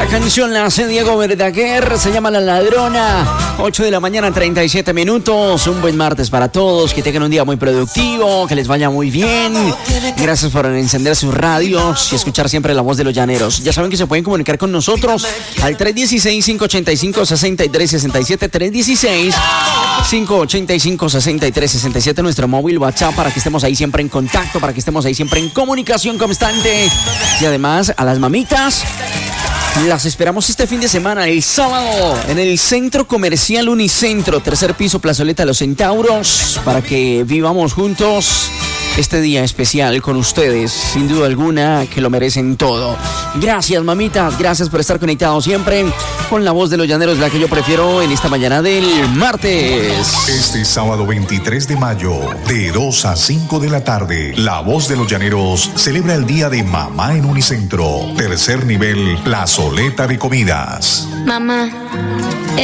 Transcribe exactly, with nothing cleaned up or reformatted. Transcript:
canción la hace Diego Verdaguer, se llama La Ladrona. ocho de la mañana, treinta y siete minutos. Un buen martes para todos, que tengan un día muy productivo, que les vaya muy bien. Gracias por encender sus radios y escuchar siempre la voz de los llaneros. Ya saben que se pueden comunicar con nosotros al tres uno seis, cinco ocho cinco, seis tres seis siete, tres uno seis, cinco ocho cinco, seis tres seis siete, nuestro móvil WhatsApp, para que estemos ahí siempre en contacto, para que estemos ahí siempre en comunicación constante. Y además, a las mamitas las esperamos este fin de semana, el sábado, en el Centro Comercial Unicentro, tercer piso, Plazoleta Los Centauros, para que vivamos juntos este día especial con ustedes, sin duda alguna, que lo merecen todo. Gracias, mamitas, gracias por estar conectados siempre con la voz de los llaneros, la que yo prefiero en esta mañana del martes. Este sábado veintitrés de mayo, de dos a cinco de la tarde, la voz de los llaneros celebra el Día de Mamá en Unicentro, tercer nivel, Plazoleta de Comidas. Mamá.